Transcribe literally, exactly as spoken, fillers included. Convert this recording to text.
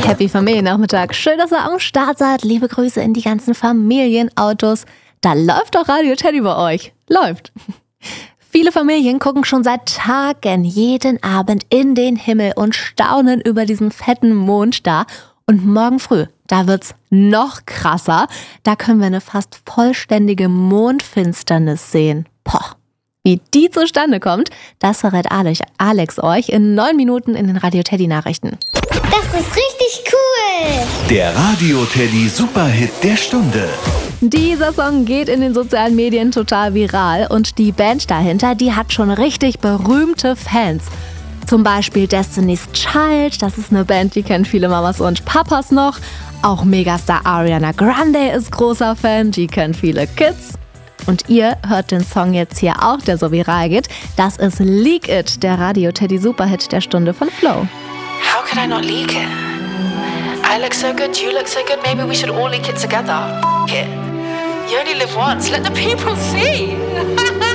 Happy Familiennachmittag. Schön, dass ihr am Start seid. Liebe Grüße in die ganzen Familienautos. Da läuft doch Radio Teddy bei euch. Läuft. Viele Familien gucken schon seit Tagen jeden Abend in den Himmel und staunen über diesen fetten Mond da. Und morgen früh, da wird's noch krasser. Da können wir eine fast vollständige Mondfinsternis sehen. Poch. Wie die zustande kommt, das verrät Alex euch in neun Minuten in den Radio Teddy Nachrichten. Das ist richtig cool! Der Radio Teddy Superhit der Stunde. Dieser Song geht in den sozialen Medien total viral und die Band dahinter, die hat schon richtig berühmte Fans. Zum Beispiel Destiny's Child, das ist eine Band, die kennen viele Mamas und Papas noch. Auch Megastar Ariana Grande ist großer Fan, die kennen viele Kids. Und ihr hört den Song jetzt hier auch, der so viral geht. Das ist Leak It, der Radio Teddy Superhit der Stunde von Flow. How could I not leak it? I look so good, you look so good, maybe we should all leak it together. F*** it. You only live once, let the people see.